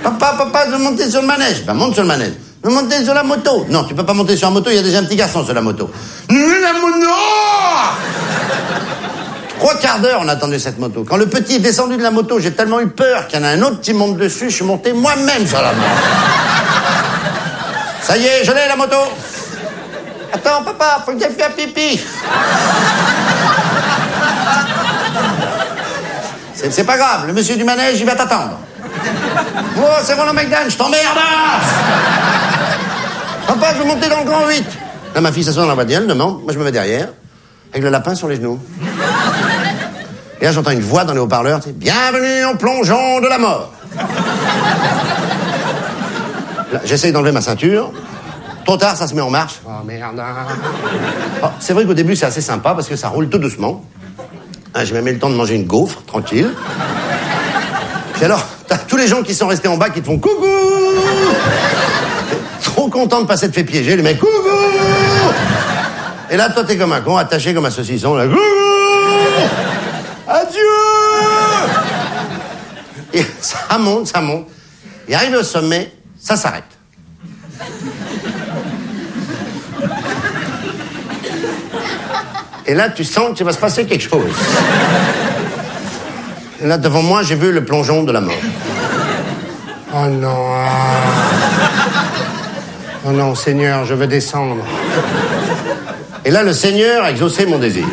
Papa, je veux monter sur le manège. Ben, monte sur le manège. Je veux monter sur la moto. Non, tu peux pas monter sur la moto, il y a déjà un petit garçon sur la moto. La moto! 3 quarts d'heure, on a attendu cette moto. Quand le petit est descendu de la moto, j'ai tellement eu peur qu'il y en a un autre qui monte dessus, je suis monté moi-même sur la moto. Ça y est, je l'ai, la moto. Attends, papa, faut que j'aille faire pipi. C'est pas grave, le monsieur du manège, il va t'attendre. Oh, c'est Ronald McDan, je t'emmerde. Papa, je veux monter dans le grand 8. Là, ma fille s'assoit dans la voiture, elle demande. Moi, je me mets derrière, avec le lapin sur les genoux. Et là, j'entends une voix dans les haut-parleurs, tu sais, bienvenue au plongeon de la mort. Là, j'essaye d'enlever ma ceinture. Trop tard, ça se met en marche. Oh, merde. Oh, c'est vrai qu'au début, c'est assez sympa parce que ça roule tout doucement. Hein, j'ai même eu le temps de manger une gaufre, tranquille. Puis alors, t'as tous les gens qui sont restés en bas qui te font coucou. Trop content de pas s'être fait piéger, les mecs, coucou. Et là, toi, t'es comme un con, attaché comme un saucisson, là, coucou. Adieu. Et ça monte. Et arrivé au sommet, ça s'arrête. Et là, tu sens qu'il va se passer quelque chose. Et là, devant moi, j'ai vu le plongeon de la mort. Oh non. Oh non, Seigneur, je veux descendre. Et là, le Seigneur a exaucé mon désir.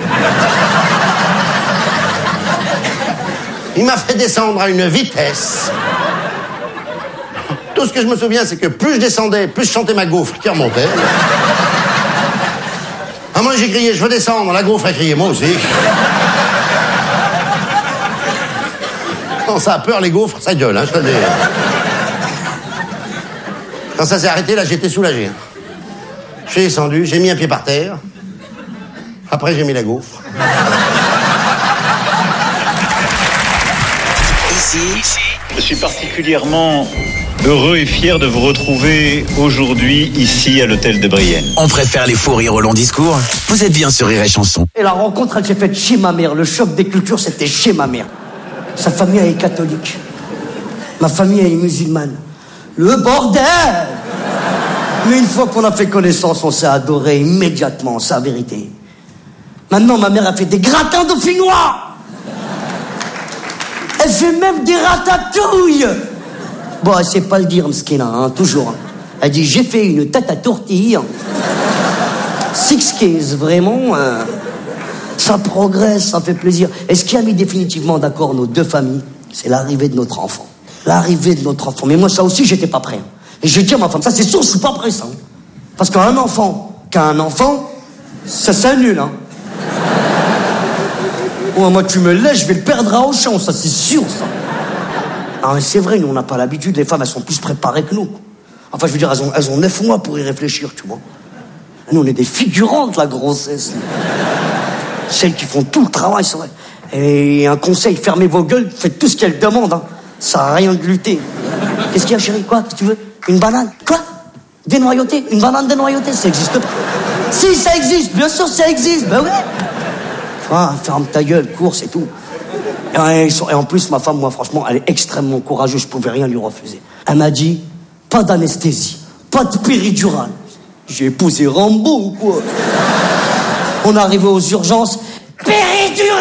Il m'a fait descendre à une vitesse. Tout ce que je me souviens, c'est que plus je descendais, plus je sentais ma gaufre qui remontait. Ah, moi, j'ai crié, je veux descendre. La gaufre a crié, moi aussi. Quand ça a peur, les gaufres, ça gueule, hein, je te le dis. Quand ça s'est arrêté, là, j'étais soulagé. J'ai descendu, j'ai mis un pied par terre. Après, j'ai mis la gaufre. Ici, je suis particulièrement heureux et fier de vous retrouver aujourd'hui ici à l'hôtel de Brienne. On préfère les faux rires au long discours. Vous êtes bien sur Rire et Chanson. Et la rencontre, elle s'est faite chez ma mère. Le choc des cultures, c'était chez ma mère. Sa famille, elle est catholique. Ma famille, elle est musulmane. Le bordel! Mais une fois qu'on a fait connaissance, on s'est adoré immédiatement, c'est la vérité. Maintenant, ma mère a fait des gratins dauphinois. Elle fait même des ratatouilles. Bon, elle sait pas le dire, mskina, hein, toujours. Elle dit, j'ai fait une tête à tortille. 6 cases, vraiment. Ça progresse, ça fait plaisir. Et ce qui a mis définitivement d'accord nos deux familles, c'est l'arrivée de notre enfant. L'arrivée de notre enfant. Mais moi, ça aussi, j'étais pas prêt. Et je dis à ma femme, ça c'est sûr, je suis pas prêt, ça. Parce qu'un enfant, ça c'est nul, hein. Oh, moi, tu me laisses, je vais le perdre à Auchan, ça c'est sûr, ça. Ah, c'est vrai, nous, on n'a pas l'habitude, les femmes, elles sont plus préparées que nous. Enfin, je veux dire, elles ont 9 mois pour y réfléchir, tu vois. Nous, on est des figurantes, la grossesse. Celles qui font tout le travail, c'est vrai. Et un conseil, fermez vos gueules, faites tout ce qu'elles demandent, hein. Ça n'a rien de lutter. Qu'est-ce qu'il y a, chérie? Quoi? Qu'est-ce que tu veux? Une banane? Quoi? Dénoyautée? Une banane dénoyautée? Ça existe pas. Si, ça existe, bien sûr, ça existe. Ben ouais. Ah, ferme ta gueule, course et tout. Et en plus, ma femme, moi, franchement, elle est extrêmement courageuse. Je pouvais rien lui refuser. Elle m'a dit, pas d'anesthésie, pas de péridurale. J'ai épousé Rambo ou quoi? On est arrivé aux urgences. Péridurale!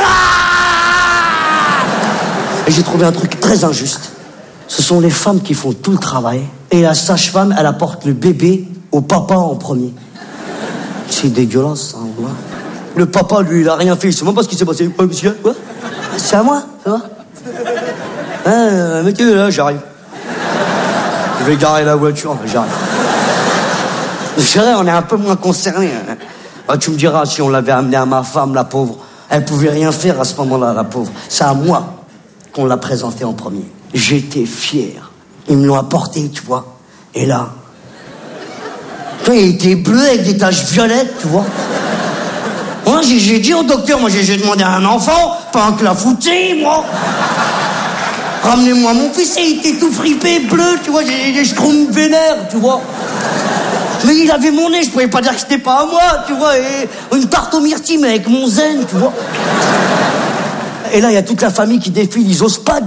Et j'ai trouvé un truc très injuste. Ce sont les femmes qui font tout le travail. Et la sage-femme, elle apporte le bébé au papa en premier. C'est dégueulasse, ça, ouais. Le papa, lui, il a rien fait. Il sait même pas ce qui s'est passé. Monsieur, quoi? C'est à moi, ça va? Mettez-le là, j'arrive. Je vais garer la voiture, j'arrive. C'est vrai, on est un peu moins concernés. Ah, tu me diras, si on l'avait amené à ma femme, la pauvre, elle pouvait rien faire à ce moment-là, la pauvre. C'est à moi qu'on l'a présenté en premier. J'étais fier. Ils me l'ont apporté, tu vois. Et là, toi, il était bleu avec des taches violettes, tu vois. Moi, j'ai dit au docteur, j'ai demandé à un enfant, pas un clafoutis, moi. Ramenez-moi mon fils, il était tout fripé, bleu, tu vois, j'ai des schtroumpfs vénères, tu vois. Mais il avait mon nez, je pouvais pas dire que c'était pas à moi, tu vois, et une tarte aux myrtilles, mais avec mon zen, tu vois. Et là, il y a toute la famille qui défile, ils osent pas